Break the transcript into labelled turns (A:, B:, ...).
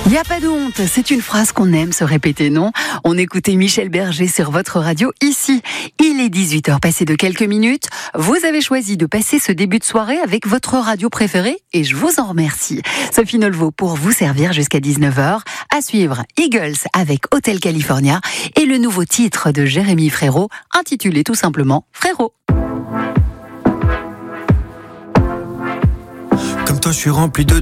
A: Il n'y a pas de honte, c'est une phrase qu'on aime se répéter, non ? On écoutait Michel Berger sur votre radio ici. Il est 18h passé de quelques minutes. Vous avez choisi de passer ce début de soirée avec votre radio préférée et je vous en remercie. Sophie Nolvaud pour vous servir jusqu'à 19h. À suivre, Eagles avec Hotel California et le nouveau titre de Jérémy Frérot intitulé tout simplement Frérot.
B: Comme toi, je suis rempli de